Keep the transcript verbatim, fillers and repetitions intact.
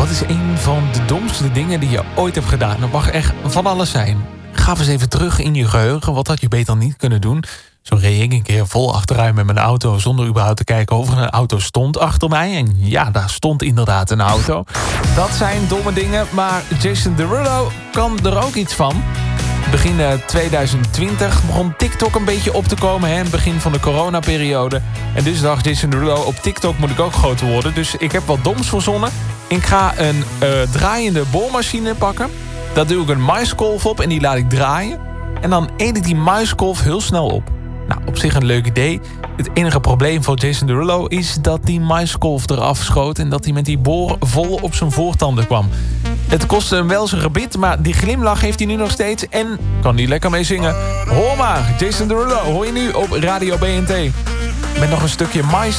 Wat is een van de domste dingen die je ooit hebt gedaan? Dat mag echt van alles zijn. Ga eens even terug in je geheugen. Wat had je beter niet kunnen doen? Zo reed ik een keer vol achteruit met mijn auto... zonder überhaupt te kijken of er een auto stond achter mij. En ja, daar stond inderdaad een auto. Dat zijn domme dingen, maar Jason Derulo kan er ook iets van. Begin twintig twintig begon TikTok een beetje op te komen. Hè? Begin van de coronaperiode. En dus dacht Jason Derulo, op TikTok moet ik ook groter worden. Dus ik heb wat doms verzonnen. Ik ga een uh, draaiende boormachine pakken. Daar doe ik een maiskolf op en die laat ik draaien. En dan eet ik die maiskolf heel snel op. Nou, op zich een leuk idee. Het enige probleem voor Jason Derulo is dat die maiskolf eraf schoot... en dat hij met die boor vol op zijn voortanden kwam. Het kostte hem wel zijn gebit, maar die glimlach heeft hij nu nog steeds... en kan hij lekker mee zingen. Hoor maar, Jason Derulo, hoor je nu op Radio B N T. Met nog een stukje mais